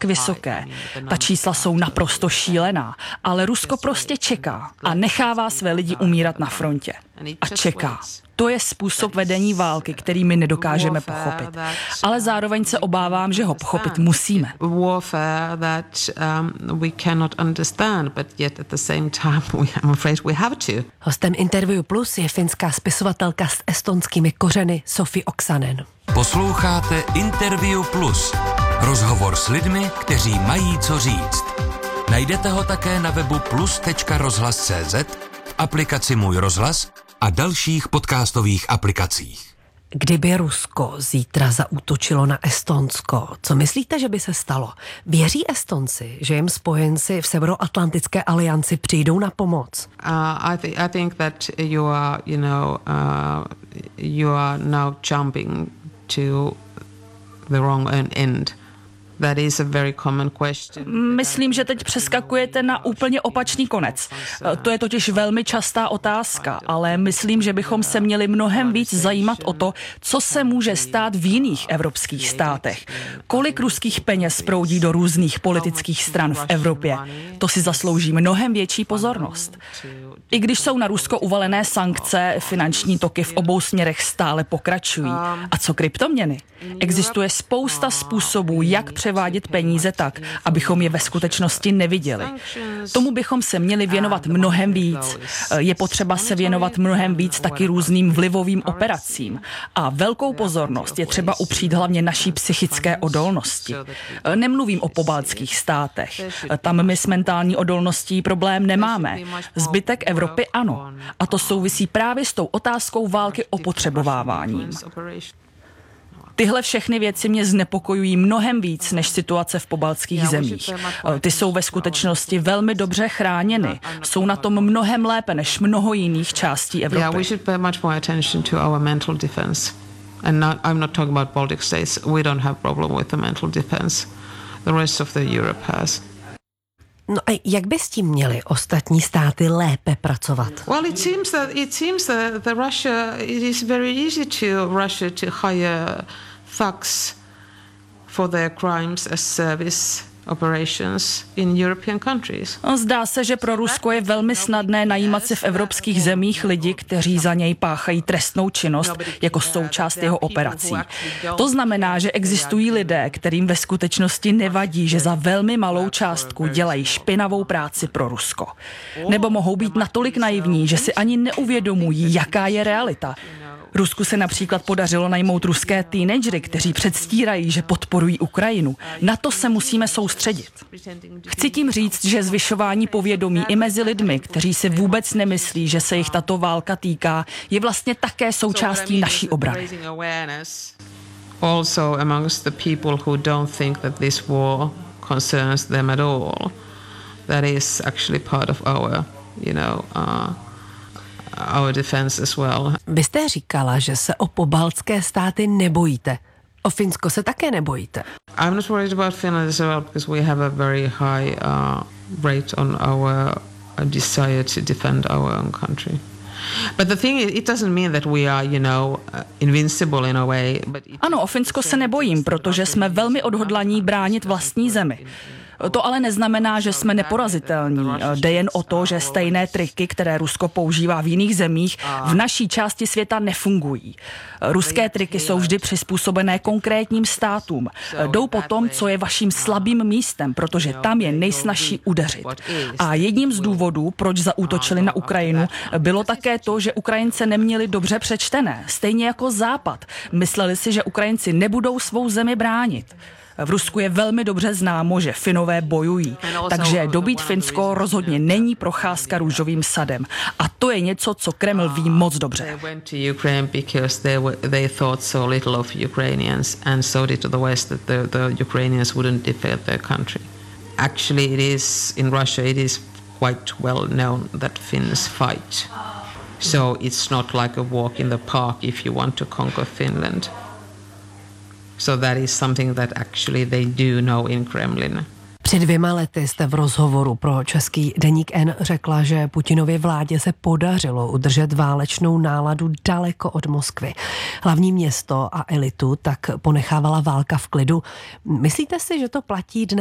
tak vysoké. Ta čísla jsou naprosto šílená, ale Rusko prostě čeká a nechává své lidi umírat na frontě. A čeká. To je způsob vedení války, který my nedokážeme pochopit. Ale zároveň se obávám, že ho pochopit musíme. Hostem Interview Plus je finská spisovatelka s estonskými kořeny Sofi Oksanen. Posloucháte Interview Plus. Rozhovor s lidmi, kteří mají co říct. Najdete ho také na webu plus.rozhlas.cz, v aplikaci Můj rozhlas a dalších podcastových aplikacích. Kdyby Rusko zítra zaútočilo na Estonsko, co myslíte, že by se stalo? Věří Estonci, že jim spojenci v Severoatlantické alianci přijdou na pomoc? I think that you are now jumping to the wrong end. That is a very common question. Myslím, že teď přeskakujete na úplně opačný konec. To je totiž velmi častá otázka, ale myslím, že bychom se měli mnohem víc zajímat o to, co se může stát v jiných evropských státech. Kolik ruských peněz proudí do různých politických stran v Evropě. To si zaslouží mnohem větší pozornost. I když jsou na Rusko uvalené sankce, finanční toky v obou směrech stále pokračují. A co kryptoměny? Existuje spousta způsobů, jak převádět peníze tak, abychom je ve skutečnosti neviděli. Tomu bychom se měli věnovat mnohem víc. Je potřeba se věnovat mnohem víc taky různým vlivovým operacím. A velkou pozornost je třeba upřít hlavně naší psychické odolnosti. Nemluvím o pobaltských státech. Tam my s mentální odolností problém nemáme. Zbytek Evropy ano. A to souvisí právě s tou otázkou války opotřebováváním. Tyhle všechny věci mě znepokojují mnohem víc než situace v pobaltských zemích. Ty jsou ve skutečnosti velmi dobře chráněny. Jsou na tom mnohem lépe než mnoho jiných částí Evropy. Yeah, we should pay much more attention to our mental defense. And I'm not talking about Baltic states. We don't have problem with the mental defense. The rest of the Europe has. No a jak by s tím měli ostatní státy lépe pracovat? Well, it seems that Russia, it is very easy to Russia to hire thugs for their crimes as service operations in European countries. Zdá se, že pro Rusko je velmi snadné najímat si v evropských zemích lidi, kteří za něj páchají trestnou činnost jako součást jeho operací. To znamená, že existují lidé, kterým ve skutečnosti nevadí, že za velmi malou částku dělají špinavou práci pro Rusko. Nebo mohou být natolik naivní, že si ani neuvědomují, jaká je realita. Rusku se například podařilo najmout ruské teenagery, kteří předstírají, že podporují Ukrajinu. Na to se musíme soustředit. Chci tím říct, že zvyšování povědomí i mezi lidmi, kteří si vůbec nemyslí, že se jich tato válka týká, je vlastně také součástí naší obrany. Also amongst the people who don't think that this war concerns them at all. That is actually part of our, our defense as well. Vy jste říkala, že se o pobaltské státy nebojíte. O Finsko se také nebojíte. I'm not worried about Finland as well because we have a very high rate on our desire to defend our own country. But the thing is, it doesn't mean that we are, invincible in a way. Ano, o Finsko se nebojím, protože jsme velmi odhodlaní bránit vlastní zemi. To ale neznamená, že jsme neporazitelní. Jde jen o to, že stejné triky, které Rusko používá v jiných zemích, v naší části světa nefungují. Ruské triky jsou vždy přizpůsobené konkrétním státům. Jdou po tom, co je vaším slabým místem, protože tam je nejsnažší udeřit. A jedním z důvodů, proč zaútočili na Ukrajinu, bylo také to, že Ukrajince neměli dobře přečtené. Stejně jako Západ. Mysleli si, že Ukrajinci nebudou svou zemi bránit. V Rusku je velmi dobře známo, že Finové bojují, takže dobít Finsko rozhodně není procházka růžovým sadem. A to je něco, co Kreml ví moc dobře. Actually, it is in Russia. It is quite well known that Finns fight. So it's not like a walk in the park if you want to conquer Finland. So that is something that actually they do know in Kremlin. Před 2 lety jste v rozhovoru pro český deník N řekla, že Putinově vládě se podařilo udržet válečnou náladu daleko od Moskvy. Hlavní město a elitu tak ponechávala válka v klidu. Myslíte si, že to platí dnes?